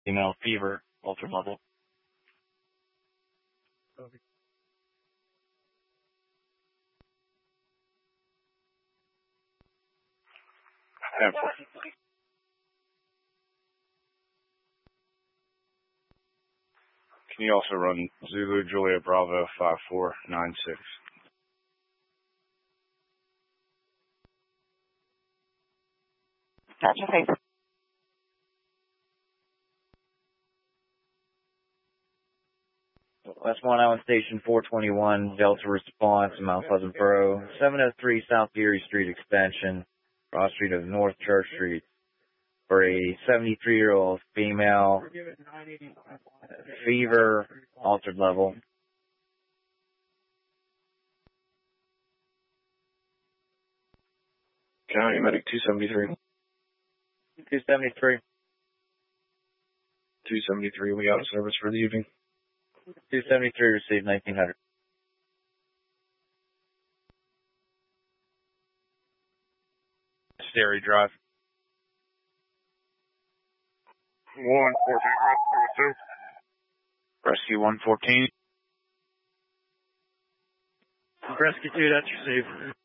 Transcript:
Female fever, alter level. Can you also run Zulu Julia Bravo 5496? Gotcha, thanks. West 1 Island Station 421, Delta response, Mount Pleasant Borough, 703 South Geary Street extension, Cross Street of North Church Street, for a 73-year-old female, fever, altered level. County Medic 273. 273. 273, we got a service for the evening. 273 received 1900. Sterry Drive. 114, Rescue 114. Rescue 2, that's received.